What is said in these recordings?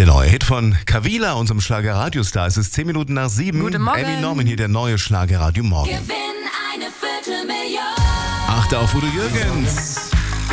Der neue Hit von Kavila, unserem Schlager-Radiostar. Es ist 10 Minuten nach 7. Guten Morgen. Amy Norman hier, der neue Schlager-Radio Morgen. Gewinn eine Viertelmillion. Achte auf Udo Jürgens.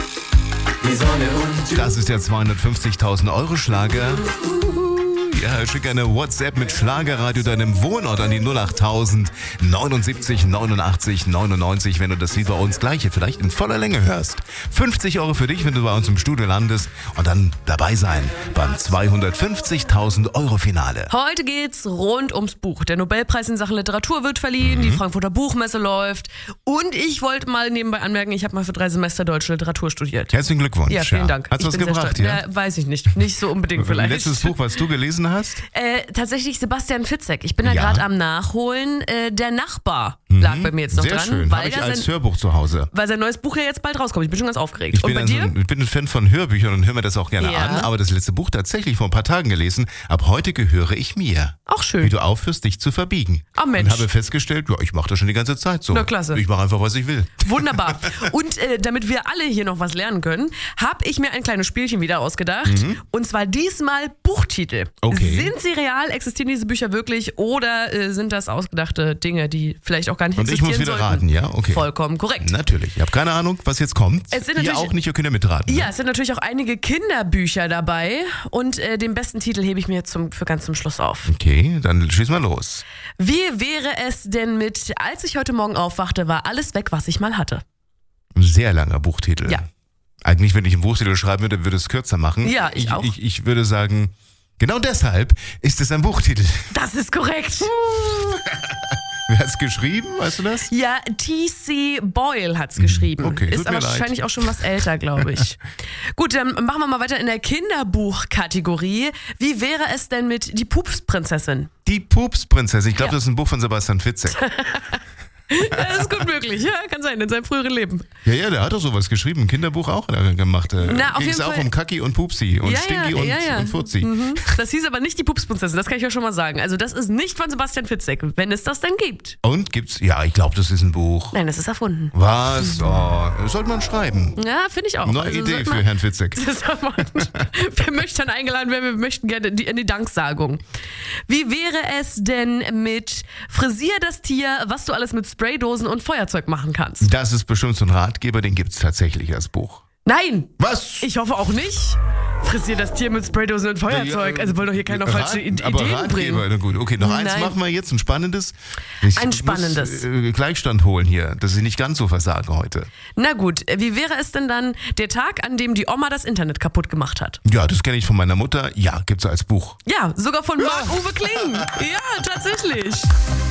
Das ist der 250.000 Euro Schlager. Ja, schick eine WhatsApp mit Schlagerradio deinem Wohnort an die 08000 79 89 99, wenn du das Lied bei uns gleich vielleicht in voller Länge hörst. 50 Euro für dich, wenn du bei uns im Studio landest und dann dabei sein beim 250.000 Euro Finale. Heute geht's rund ums Buch. Der Nobelpreis in Sachen Literatur wird verliehen, die Frankfurter Buchmesse läuft und ich wollte mal nebenbei anmerken, ich habe mal für 3 Semester deutsche Literatur studiert. Herzlichen Glückwunsch. Ja, vielen Dank. Hat's was gebracht, ja? Weiß ich nicht. Nicht so unbedingt vielleicht. Letztes Buch, was du gelesen hast? Tatsächlich Sebastian Fitzek. Ich bin da gerade am Nachholen. Der Nachbar lag bei mir jetzt noch Sehr dran. Schön. Habe ich als Hörbuch zu Hause. Weil sein neues Buch ja jetzt bald rauskommt. Ich bin schon ganz aufgeregt. Ich und bin, bei dir? ich bin ein Fan von Hörbüchern und höre mir das auch gerne Ja. an. Aber das letzte Buch tatsächlich vor ein paar Tagen gelesen. Ab heute gehöre ich mir. Auch schön. Wie du aufhörst, dich zu verbiegen. Ah, Mensch. Und habe festgestellt, ja, ich mache das schon die ganze Zeit so. Na, klasse. Ich mache einfach, was ich will. Wunderbar. Und damit wir alle hier noch was lernen können, habe ich mir ein kleines Spielchen wieder ausgedacht. Und zwar diesmal Buchtitel. Okay. Sind sie real? Existieren diese Bücher wirklich? Oder sind das ausgedachte Dinge, die vielleicht auch gar nicht Und ich existieren muss wieder sollten? raten, ja? Okay. Vollkommen korrekt. Natürlich. Ich habe keine Ahnung, was jetzt kommt. Es sind Ihr natürlich- auch nicht, ihr könnt ja mitraten. Ja, es sind natürlich auch einige Kinderbücher dabei. Und den besten Titel hebe ich mir jetzt für ganz zum Schluss auf. Okay, dann schieß mal los. Wie wäre es denn mit, als ich heute Morgen aufwachte, war alles weg, was ich mal hatte? Ein sehr langer Buchtitel. Ja. Eigentlich, wenn ich einen Buchtitel schreiben würde, würde es kürzer machen. Ja, ich auch. Ich würde sagen, genau deshalb ist es ein Buchtitel. Das ist korrekt. Wer hat's geschrieben, weißt du das? Ja, T.C. Boyle hat's geschrieben. Okay, tut ist mir aber leid. wahrscheinlich auch schon was älter, glaube ich. Gut, dann machen wir mal weiter in der Kinderbuchkategorie. Wie wäre es denn mit Die Pupsprinzessin? Die Pupsprinzessin. Ich glaube, Ja. das ist ein Buch von Sebastian Fitzek. Das ist gut möglich, ja, kann sein, in seinem früheren Leben. Ja, der hat doch sowas geschrieben. Ein Kinderbuch auch gemacht. Na, auf Ging es jeden auch Fall- um Kaki und Pupsi und Stinky und Fuzzi. Das hieß aber nicht Die Pupsprinzessin, das kann ich ja schon mal sagen. Also das ist nicht von Sebastian Fitzek, wenn es das denn gibt. Und gibt's, ja, ich glaube, das ist ein Buch. Nein, das ist erfunden. Was? Oh, das sollte man schreiben. Ja, finde ich auch. Neue Also Idee sollte für man- Herrn Fitzek. Wer möchte dann eingeladen werden? Wir möchten gerne in die Danksagung. Wie wäre es denn mit Frisier das Tier, was du alles mit Spraydosen und Feuerzeug machen kannst? Das ist bestimmt so ein Ratgeber, den gibt's tatsächlich als Buch. Nein! Was? Ich hoffe auch nicht. Frisier das Tier mit Spraydosen und Feuerzeug. Also wollen doch hier keiner falsche Ideen Ratgeber, bringen. na gut. Okay, noch eins Nein. machen wir jetzt, ein spannendes. Ein spannendes. Muss, Gleichstand holen hier, dass ich nicht ganz so versage heute. Na gut, wie wäre es denn dann der Tag, an dem die Oma das Internet kaputt gemacht hat? Ja, das kenne ich von meiner Mutter. Ja, gibt's als Buch. Ja, sogar von Marc-Uwe Kling. Ja, tatsächlich.